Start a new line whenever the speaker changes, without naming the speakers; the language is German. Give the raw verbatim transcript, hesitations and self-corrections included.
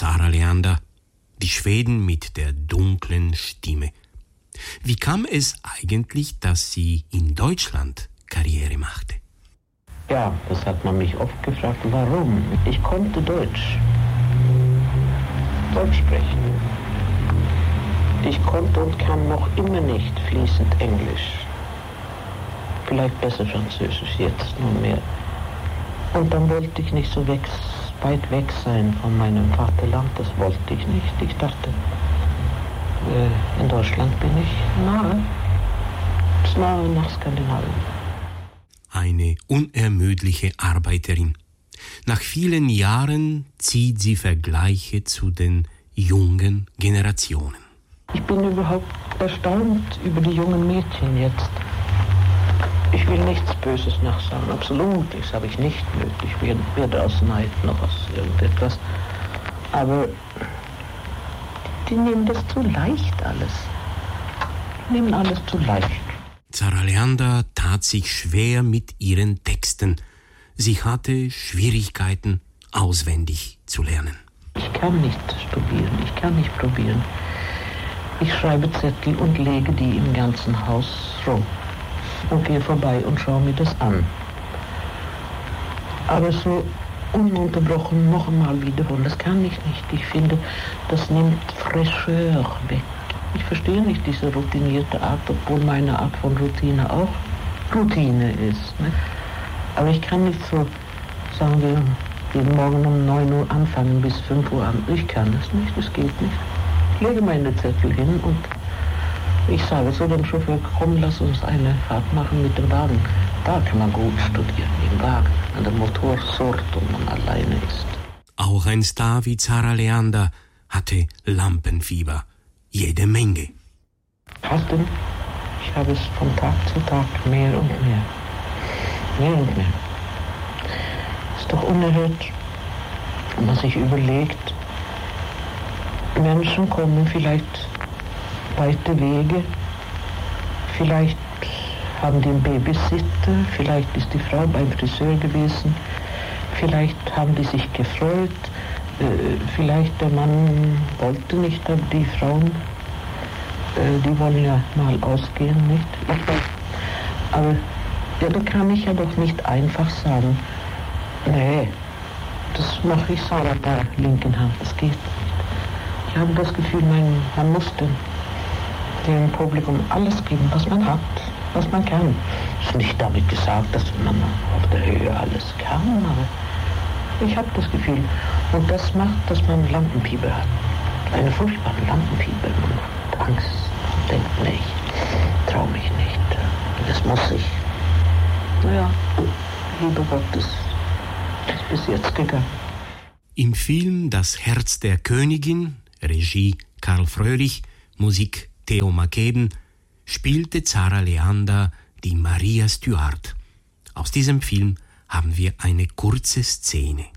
Zara Leander, die Schweden mit der dunklen Stimme. Wie kam es eigentlich, dass sie in Deutschland Karriere machte?
Ja, das hat man mich oft gefragt, warum? Ich konnte Deutsch. Deutsch sprechen. Ich konnte und kann noch immer nicht fließend Englisch. Vielleicht besser Französisch jetzt nur mehr. Und dann wollte ich nicht so weg, weit weg sein von meinem Vaterland, das wollte ich nicht. Ich dachte, äh, in Deutschland bin ich nahe, bis nahe nach Skandinavien.
Eine unermüdliche Arbeiterin. Nach vielen Jahren zieht sie Vergleiche zu den jungen Generationen.
Ich bin überhaupt erstaunt über die jungen Mädchen jetzt. Ich will nichts Böses nachsagen, absolut, das habe ich nicht nötig, weder aus Neid noch aus irgendetwas. Aber die nehmen das zu leicht alles. Die nehmen alles zu leicht.
Zara Leander tat sich schwer mit ihren Texten. Sie hatte Schwierigkeiten, auswendig zu lernen.
Ich kann nicht studieren, ich kann nicht probieren. Ich schreibe Zettel und lege die im ganzen Haus rum und gehe vorbei und schaue mir das an. Aber so ununterbrochen noch einmal wiederholen, das kann ich nicht. Ich finde, das nimmt Fraîcheur weg. Ich verstehe nicht diese routinierte Art, obwohl meine Art von Routine auch Routine ist. Ne? Aber ich kann nicht so, sagen wir, jeden Morgen um neun Uhr anfangen bis fünf Uhr abends. Ich kann es nicht, das geht nicht. Ich lege meine Zettel hin und ich sage so dem Chauffeur, komm, lass uns eine Fahrt machen mit dem Wagen. Da kann man gut studieren, im Wagen, wenn der Motor surrt und man alleine ist.
Auch ein Star wie Zara Leander hatte Lampenfieber. Jede Menge.
Was denn? Ich habe es von Tag zu Tag mehr und mehr. Mehr und mehr. Ist doch unerhört, wenn man sich überlegt, Menschen kommen vielleicht weite Wege, vielleicht haben die einen Babysitter, vielleicht ist die Frau beim Friseur gewesen, vielleicht haben die sich gefreut, vielleicht der Mann wollte nicht, aber die Frauen, die wollen ja mal ausgehen, nicht? Aber ja, da kann ich ja doch nicht einfach sagen, nee, das mache ich sauber der linken Hand, das geht nicht. Ich habe das Gefühl, man, man muss dem, dem Publikum alles geben, was man hat, was man kann. Es ist nicht damit gesagt, dass man auf der Höhe alles kann, aber ich habe das Gefühl, und das macht, dass man Lampenfieber hat. Eine furchtbare Lampenfieber. Man hat Angst und denkt, nee, ich trau mich nicht. Das muss ich. Naja, lieber Gott, das ist bis jetzt gegangen.
Im Film Das Herz der Königin, Regie Karl Fröhlich, Musik Theo Makeben, spielte Zara Leander die Maria Stuart. Aus diesem Film haben wir eine kurze Szene.